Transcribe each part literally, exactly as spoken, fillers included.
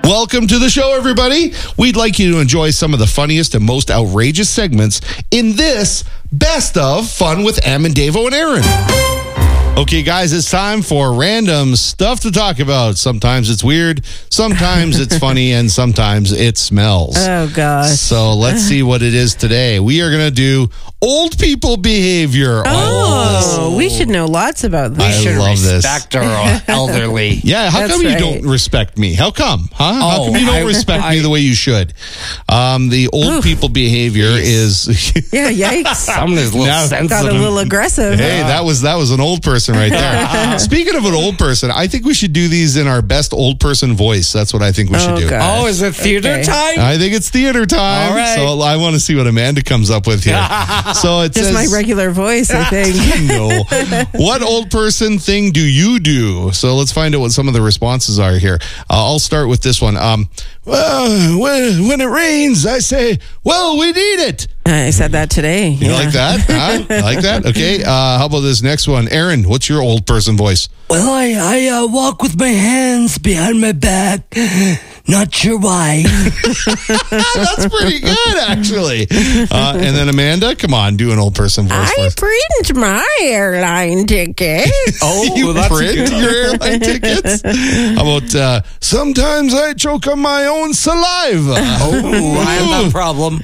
Welcome to the show, everybody. We'd like you to enjoy some of the funniest and most outrageous segments in this Best of Fun with Em and Davo and Aaron. Okay, guys, it's time for random stuff to talk about. Sometimes it's weird, sometimes it's funny, and sometimes it smells. Oh, gosh. So let's see what it is today. We are going to do old people behavior. Oh, we should know lots about this. I should love this. respect our elderly. Yeah, how That's come you right. don't respect me? How come? Huh? how Oh, come you don't I- respect I- me the way you should? Um, the old Oof. people behavior is... Yeah, yikes. Someone is a little Now- sensitive. Got a little aggressive. Hey, that was that was an old person right there. Speaking of an old person, I think we should do these in our best old person voice. That's what I think we should Oh, do. God. Oh, is it theater Okay. time? I think it's theater time. All right. So I want to see what Amanda comes up with here. So it Just says... my regular voice, I think. No. What old person thing do you do? So let's find out what some of the responses are here. Uh, I'll start with this one. Um, well, when, when it rains, I say, well, we need it. I said that today. You yeah. like that? Huh? You like that? Okay. Uh, how about this next one? Aaron, what's your old person voice? Well, I, I uh, walk with my hands behind my back. Not sure why. That's pretty good, actually. Uh, and then Amanda, come on, do an old person voice for I us. print my airline ticket. Oh, You that's print good. your airline tickets? How about, uh, sometimes I choke on my own saliva. Oh, I have that problem.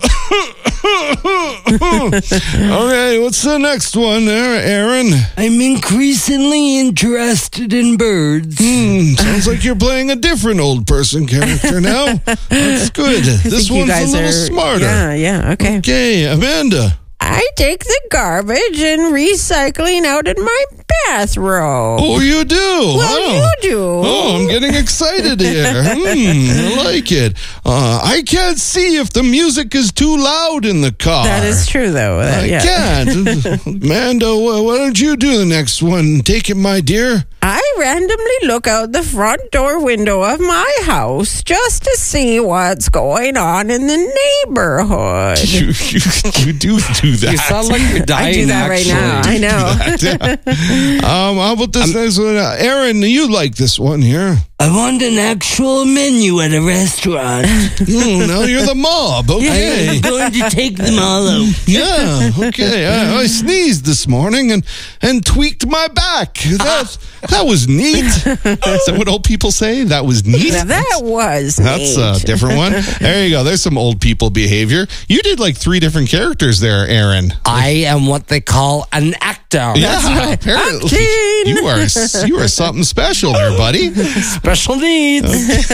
Okay, what's the next one there, Aaron? I'm increasingly interested in birds. Hmm, sounds like you're playing a different old person character now. That's good. I This think you one's a guys little are, smarter. Yeah, yeah, okay. Okay, Amanda. I take the garbage and recycling out in my bathrobe. Oh, you do? well, Oh. you do. Oh, I'm getting excited here. Hmm, I like it. Uh, I can't see if the music is too loud in the car. That is true, though. That- I yeah. can't. Amanda, wh- why don't you do the next one? Take it, my dear. I randomly look out the front door window of my house just to see what's going on in the neighborhood. You, you, you do do that. You sound like you're dying. I do that right actually. now. I know. Um, how about this next one? Uh, Aaron, you like this one here. I want an actual menu at a restaurant. Hmm, now you're the mob. I Okay. am going to take them all out. Yeah, okay. I, I sneezed this morning and, and tweaked my back. That, that was neat. Is that what old people say? That was neat? Now, that was That's neat. a different one. There you go. There's some old people behavior. You did like three different characters there, Aaron. I am what they call an actor. Yeah, apparently Acting. you are you are something special there, buddy. Special needs.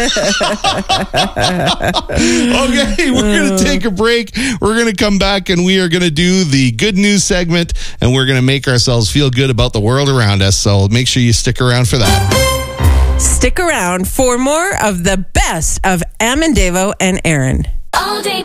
Okay, we're going to take a break. We're going to come back and we are going to do the good news segment and we're going to make ourselves feel good about the world around us. So make sure you stick around for that. Stick around for more of the best of Em and Davo and Aaron. All day